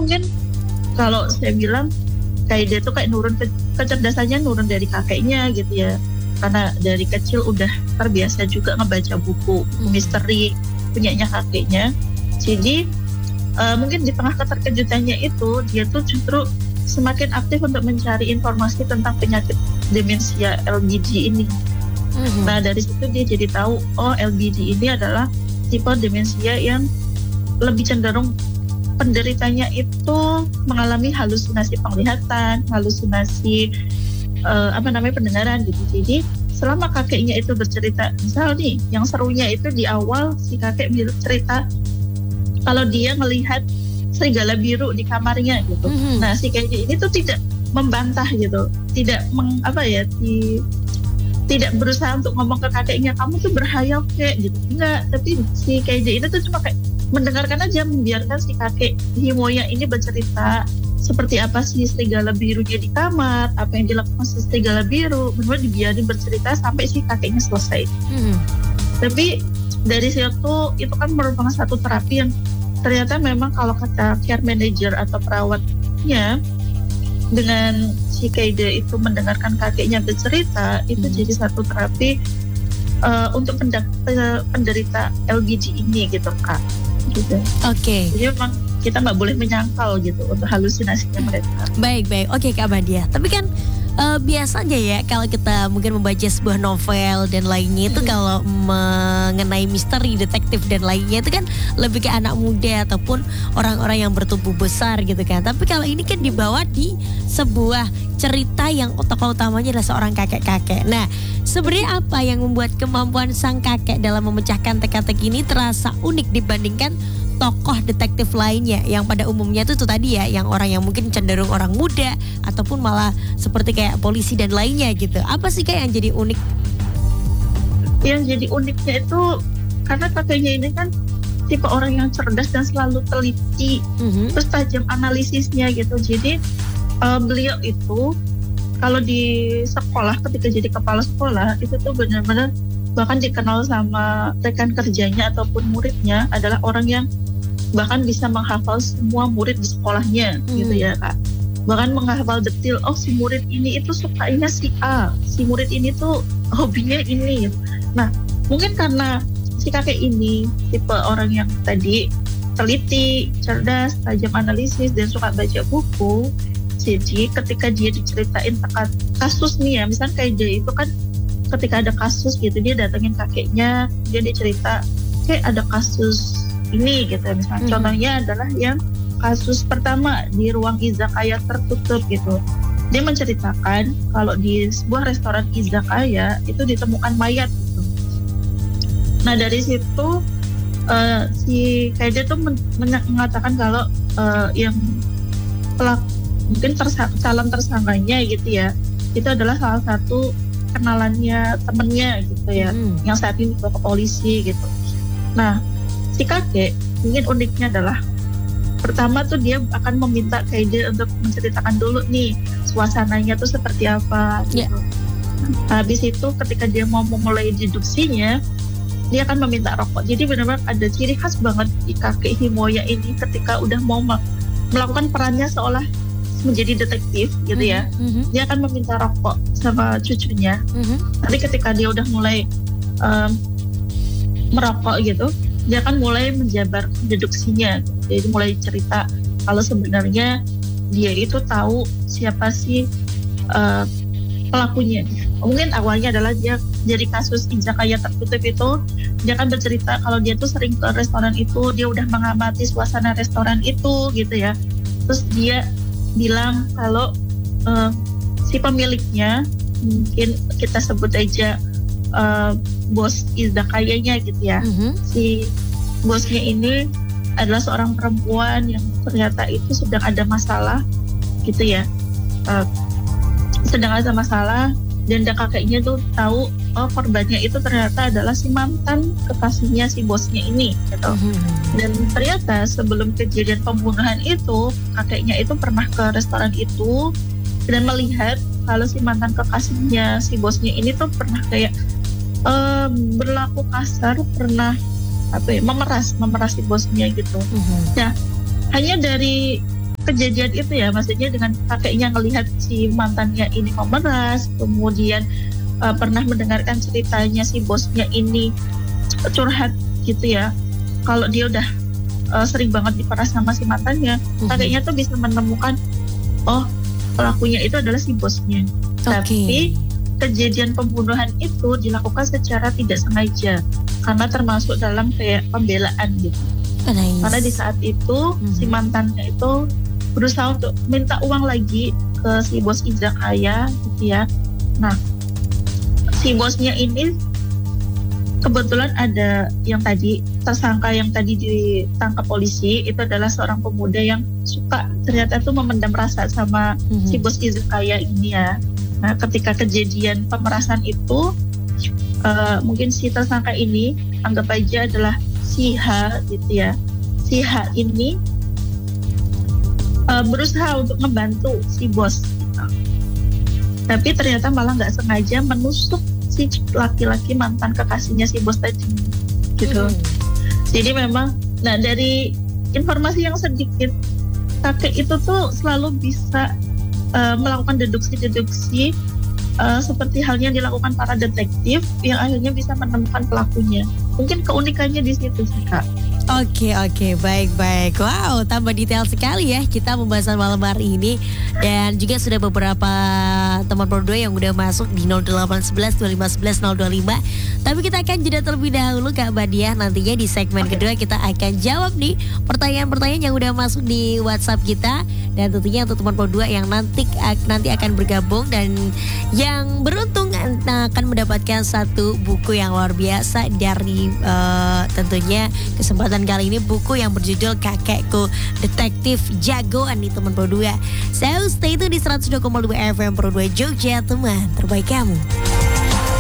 mungkin kalau saya bilang kayak dia tuh kayak kecerdasannya nurun dari kakeknya gitu ya. Karena dari kecil udah terbiasa juga ngebaca buku misteri punyanya kakeknya. Jadi mungkin di tengah keterkejutannya itu dia tuh justru semakin aktif untuk mencari informasi tentang penyakit demensia LBD ini. Nah dari situ dia jadi tahu LBD ini adalah tipe demensia yang lebih cenderung penderitanya itu mengalami halusinasi penglihatan, halusinasi pendengaran gitu. Jadi selama kakeknya itu bercerita, misal nih yang serunya itu di awal si kakek cerita kalau dia melihat serigala biru di kamarnya gitu. Nah si kakek ini tuh tidak membantah gitu, tidak tidak berusaha untuk ngomong ke kakeknya kamu tuh berhayal kek gitu, enggak. Tapi si KJ ini tuh cuma kayak mendengarkan aja, membiarkan si kakek Himoya ini bercerita seperti apa sih serigala birunya di kamar, apa yang dilakukan si serigala biru, benar dibiarin bercerita sampai si kakeknya selesai. Tapi dari situ itu kan merupakan satu terapi yang ternyata memang kalau kata care manager atau perawatnya, dengan si Kaide itu mendengarkan kakeknya bercerita, itu jadi satu terapi untuk penderita LBD ini gitu Kak. Gitu. Oke. Jadi memang kita nggak boleh menyangkal gitu untuk halusinasinya mereka. Baik. Oke Kak Badia. Tapi kan biasanya ya kalau kita mungkin membaca sebuah novel dan lainnya itu kalau mengenai misteri, detektif dan lainnya itu kan lebih ke anak muda ataupun orang-orang yang bertubuh besar gitu kan. Tapi kalau ini kan dibawa di sebuah cerita yang tokoh utamanya adalah seorang kakek-kakek. Nah, sebenarnya apa yang membuat kemampuan sang kakek dalam memecahkan teka-teki ini terasa unik dibandingkan tokoh detektif lainnya yang pada umumnya itu tadi ya, yang orang yang mungkin cenderung orang muda ataupun malah seperti kayak polisi dan lainnya gitu. Apa sih kayak yang jadi unik? Yang jadi uniknya itu karena kakeknya ini kan tipe orang yang cerdas dan selalu teliti, terus tajam analisisnya gitu. Jadi beliau itu kalau di sekolah ketika jadi kepala sekolah itu tuh benar-benar bahkan dikenal sama rekan kerjanya ataupun muridnya adalah orang yang bahkan bisa menghafal semua murid di sekolahnya gitu ya Kak. Bahkan menghafal detil, si murid ini itu sukainya si A, si murid ini tuh hobinya ini. Nah mungkin karena si kakek ini tipe orang yang tadi teliti, cerdas, tajam analisis dan suka baca buku. Jadi ketika dia diceritain kasus nih ya, misalnya kayak dia itu kan ketika ada kasus gitu dia datengin kakeknya, dia cerita kayak ada kasus ini gitu misalnya. Contohnya adalah yang kasus pertama di ruang izakaya tertutup gitu. Dia menceritakan kalau di sebuah restoran izakaya itu ditemukan mayat gitu. Nah dari situ si Kaide tuh mengatakan kalau yang pelaku mungkin calon tersangkanya gitu ya, itu adalah salah satu kenalannya temennya gitu ya, yang saat ini dibawa ke polisi gitu. Nah si kakek mungkin uniknya adalah pertama tuh dia akan meminta Kaide untuk menceritakan dulu nih suasananya tuh seperti apa gitu. Habis itu ketika dia mau memulai deduksinya, dia akan meminta rokok. Jadi benar-benar ada ciri khas banget di kakek Himoya ini ketika udah mau melakukan perannya seolah menjadi detektif gitu ya. Dia akan meminta rokok sama cucunya. Tapi ketika dia udah mulai merokok gitu, dia akan mulai menjabar deduksinya. Jadi mulai cerita kalau sebenarnya dia itu tahu siapa sih pelakunya. Mungkin awalnya adalah dia jadi kasus izakaya tertutup itu, dia akan bercerita kalau dia tuh sering ke restoran itu, dia udah mengamati suasana restoran itu gitu ya. Terus dia bilang kalau si pemiliknya, mungkin kita sebut aja bos izakayanya gitu ya. Si bosnya ini adalah seorang perempuan yang ternyata itu sedang ada masalah gitu ya. Sedang ada masalah dan kakeknya tuh tahu korbannya itu ternyata adalah si mantan kekasihnya si bosnya ini gitu. Dan ternyata sebelum kejadian pembunuhan itu kakeknya itu pernah ke restoran itu dan melihat kalau si mantan kekasihnya si bosnya ini tuh pernah kayak berlaku kasar, pernah memeras si bosnya gitu. Nah hanya dari kejadian itu ya, maksudnya dengan kakeknya ngelihat si mantannya ini memeras, kemudian pernah mendengarkan ceritanya si bosnya ini curhat gitu ya, kalau dia udah sering banget diperas sama si mantannya, kakeknya tuh bisa menemukan oh pelakunya itu adalah si bosnya. Tapi kejadian pembunuhan itu dilakukan secara tidak sengaja karena termasuk dalam kayak pembelaan gitu. Karena di saat itu si mantannya itu berusaha untuk minta uang lagi ke si bos izakaya gitu ya. Nah, si bosnya ini kebetulan ada yang tadi tersangka yang tadi ditangkap polisi itu adalah seorang pemuda yang suka ternyata tuh memendam rasa sama si bos izakaya ini ya. Nah, ketika kejadian pemerasan itu mungkin si tersangka ini anggap aja adalah si H gitu ya. Si H ini berusaha untuk membantu si bos gitu. Tapi ternyata malah nggak sengaja menusuk si laki-laki mantan kekasihnya si bos tadi gitu. Jadi memang, nah dari informasi yang sedikit, kakek itu tuh selalu bisa melakukan deduksi-deduksi seperti halnya yang dilakukan para detektif yang akhirnya bisa menemukan pelakunya. Mungkin keunikannya di situ sih Kak. Oke, baik. Wow, tambah detail sekali ya kita pembahasan malam hari ini. Dan juga sudah beberapa teman Pro 2 yang udah masuk di 0811 2511 025. Tapi kita akan jeda terlebih dahulu Kak Badiah. Nantinya di segmen kedua kita akan jawab nih pertanyaan-pertanyaan yang udah masuk di WhatsApp kita. Dan tentunya untuk teman Pro 2 yang nanti akan bergabung dan yang beruntung akan mendapatkan satu buku yang luar biasa dari tentunya kesempatan kali ini, buku yang berjudul Kakekku Detektif Jagoan nih teman Pro 2. So stay tune di 102,2 FM Pro 2 Jogja, teman terbaik kamu.